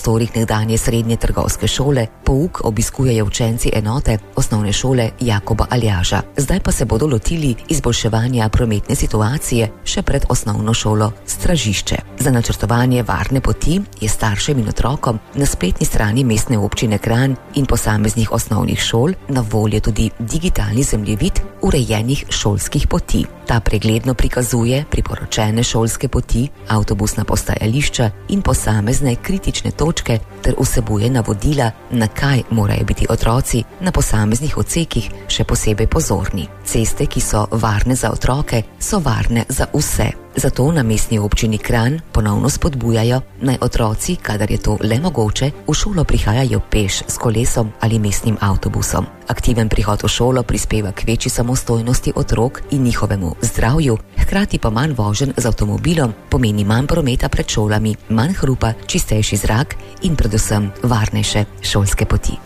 prostorih nekdanje srednje trgovske šole pouk obiskujejo učenci enote osnovne šole Jakoba Aljaža. Zdaj pa se bodo lotili izboljševanja prometne situacije še pred osnovno šolo Stražišče. Za načrtovanje varne poti je staršem in otrokom na spletni strani Mestne občine Kranj in posameznih osnovnih šol na voljo tudi digitalni zemljevid urejenih šolskih poti. Ta pregledno prikazuje priporočene šolske poti, avtobusna postajališča in posamezne kritične točke ter vsebuje navodila, na kaj morajo biti otroci na posameznih odsekih še posebej pozorni. Ceste, ki so varne za otroke, so varne za vse. Zato na Mestni občini Kranj ponovno spodbujajo, naj otroci, kadar je to le mogoče, v šolo prihajajo peš, s kolesom ali mestnim avtobusom. Aktiven prihod v šolo prispeva k večji samostojnosti otrok in njihovemu zdravju, hkrati pa manj voženj z avtomobilom pomeni manj prometa pred šolami, manj hrupa, čistejši zrak in predvsem varnejše šolske poti.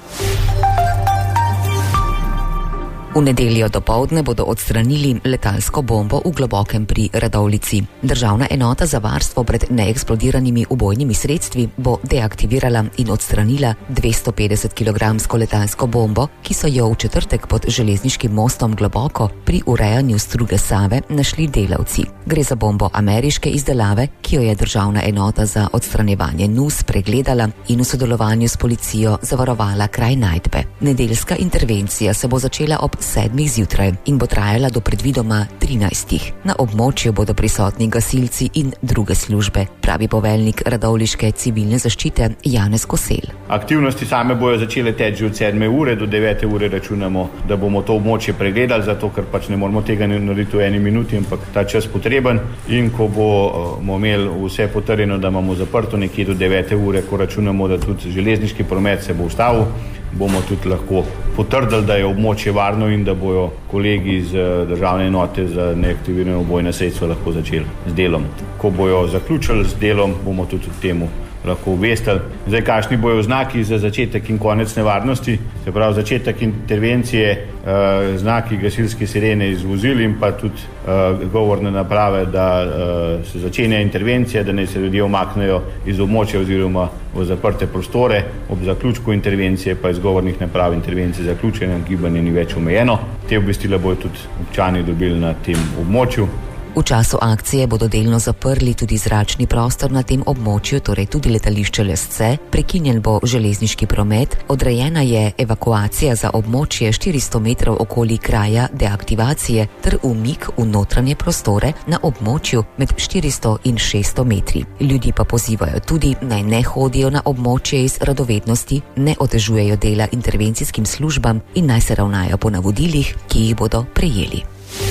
V nedeljo dopoldne bodo odstranili letalsko bombo v Globokem pri Radovljici. Državna enota za varstvo pred neeksplodiranimi ubojnimi sredstvi bo deaktivirala in odstranila 250-kilogramsko letalsko bombo, ki so jo v četrtek pod železniškim mostom Globoko pri urejanju struge Save našli delavci. Gre za bombo ameriške izdelave, ki jo je Državna enota za odstranjevanje NUS pregledala in v sodelovanju s policijo zavarovala kraj najdbe. Nedeljska intervencija se bo začela ob 7 zjutraj in bo trajala do predvidoma 13. Na območju bodo prisotni gasilci in druge službe, pravi poveljnik radovljiške civilne zaščite Janez Kosel. Aktivnosti same bojo začele teči od 7 ure do 9 ure, računamo, da bomo to območje pregledali, zato ker pač ne moramo tega narediti v 1 minuti, ampak ta čas potreben, in ko bomo imeli vse potrjeno, da imamo zaprto nekje do 9 ure, ko računamo, da tudi železniški promet se bo ustavil, bomo tudi lahko potrdili, da je območje varno in da bojo kolegi iz državne enote za neaktivirano ubojna sredstva lahko začeli z delom. Ko bojo zaključili z delom, bomo tudi temu lahko obvestili. Zdaj, kakšni bojo znaki za začetek in konec nevarnosti, se pravi začetek intervencije, znaki gasilske sirene iz vozil in pa tudi govorne naprave, da se začenja intervencija, da naj se ljudje umaknejo iz območja oziroma v zaprte prostore. Ob zaključku intervencije pa iz govornih naprav intervencije zaključena, gibanje ni več omejeno. Te obvestila bojo tudi občani dobili na tem območju. V času akcije bodo delno zaprli tudi zračni prostor na tem območju, torej tudi letališče Lesce, prekinjen bo železniški promet, odrejena je evakuacija za območje 400 metrov okoli kraja deaktivacije ter umik v notranje prostore na območju med 400 in 600 metri. Ljudi pa pozivajo tudi, naj ne hodijo na območje iz radovednosti, ne otežujejo dela intervencijskim službam in naj se ravnajo po navodilih, ki jih bodo prejeli.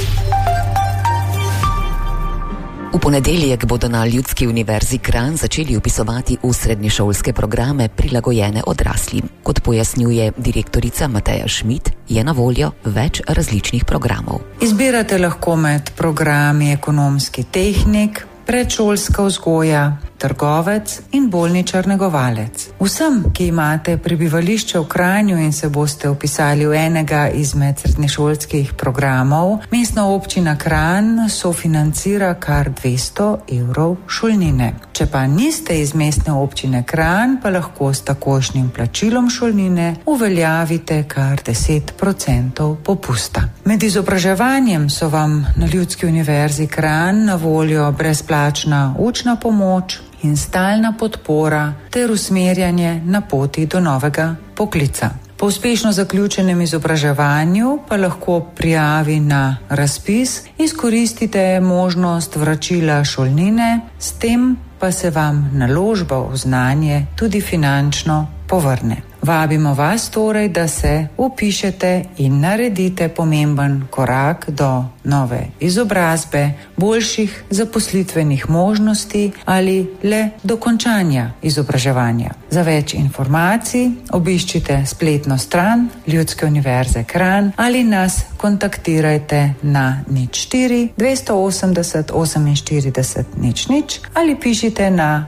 V ponedeljek bodo na Ljudski univerzi Kranj začeli vpisovati v srednješolske programe prilagojene odraslim. Kot pojasnjuje direktorica Mateja Šmit, je na voljo več različnih programov. Izbirate lahko med programi ekonomski tehnik, predšolska vzgoja, trgovec in bolničar negovalec. Vsem, ki imate prebivališče v Kranju in se boste vpisali v enega izmed srednješolskih programov, Mestna občina Kranj sofinancira kar 200 evrov šolnine. Če pa niste iz Mestne občine Kranj, pa lahko s takošnjim plačilom šolnine uveljavite kar 10% popusta. Med izobraževanjem so vam na Ljudski univerzi Kranj na voljo brezplačna učna pomoč in stalna podpora ter usmerjanje na poti do novega poklica. Po uspešno zaključenem izobraževanju pa lahko prijavi na razpis izkoristite možnost vračila šolnine, s tem pa se vam naložba v znanje tudi finančno povrne. Vabimo vas torej, da se vpišete in naredite pomemben korak do nove izobrazbe, boljših zaposlitvenih možnosti ali le dokončanja izobraževanja. Za več informacij obiščite spletno stran Ljudske univerze Kranj ali nas kontaktirajte na 04 280 48 00 ali pišite na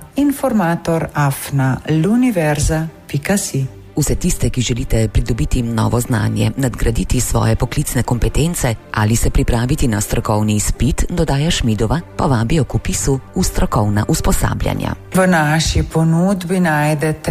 informator@luniverza.si. Vse tiste, ki želite pridobiti novo znanje, nadgraditi svoje poklicne kompetence ali se pripraviti na strokovni izpit, dodaja Šmidova, pa vabijo k vpisu v strokovna usposabljanja. V naši ponudbi najdete